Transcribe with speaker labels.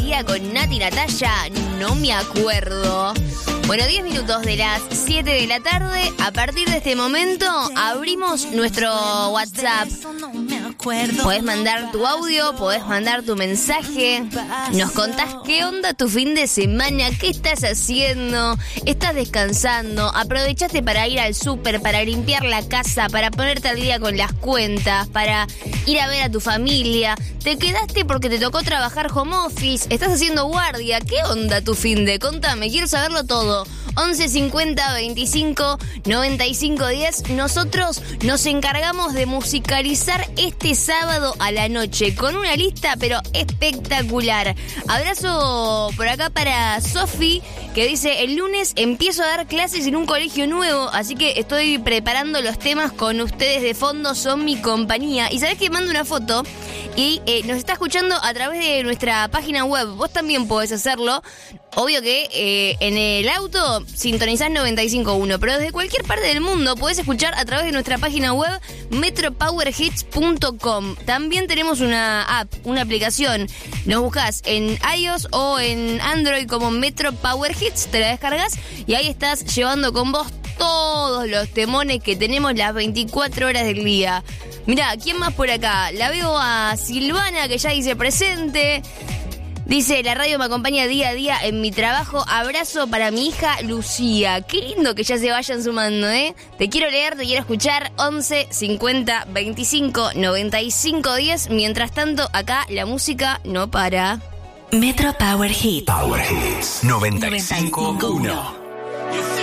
Speaker 1: día con Nati Natalia, no me acuerdo. Bueno, 10 minutos de las 7 de la tarde. A partir de este momento abrimos nuestro WhatsApp. Podés mandar tu audio, podés mandar tu mensaje. Nos contás qué onda tu fin de semana, qué estás haciendo, estás descansando, aprovechaste para ir al súper, para limpiar la casa, para ponerte al día con las cuentas, para ir a ver a tu familia. Te quedaste porque te tocó trabajar home office, estás haciendo guardia. ¿Qué onda tu fin de? Contame, quiero saberlo todo. 11 50 25 95 10. Nosotros nos encargamos de musicalizar este sábado a la noche con una lista pero espectacular. Abrazo por acá para Sofi, que dice: el lunes empiezo a dar clases en un colegio nuevo, así que estoy preparando los temas con ustedes de fondo, son mi compañía. Y sabés que mando una foto y nos está escuchando a través de nuestra página web. Vos también podés hacerlo. Obvio que en el auto sintonizás 95.1, pero desde cualquier parte del mundo podés escuchar a través de nuestra página web metropowerhits.com. También tenemos una app, una aplicación. Nos buscás en iOS o en Android como Metro Power Hits, te la descargas y ahí estás llevando con vos todos los temones que tenemos las 24 horas del día. Mirá, ¿quién más por acá? La veo a Silvana, que ya dice presente. Dice: la radio me acompaña día a día en mi trabajo. Abrazo para mi hija Lucía. Qué lindo que ya se vayan sumando, ¿eh? Te quiero leer, te quiero escuchar. 11 50 25 95 10. Mientras tanto, acá la música no para.
Speaker 2: Metro Power Hits.
Speaker 3: Power Hits 95.1.